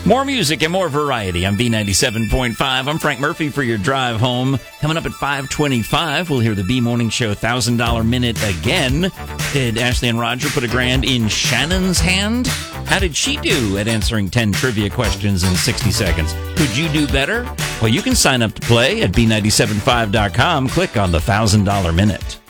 More music and more variety on B97.5. I'm Frank Murphy for your drive home. Coming up at 5:25, we'll hear the B Morning Show $1,000 Minute again. Did Ashley and Roger put $1,000 in Shannon's hand? How did she do at answering 10 trivia questions in 60 seconds? Could you do better? Well, you can sign up to play at B975.com. Click on the $1,000 Minute.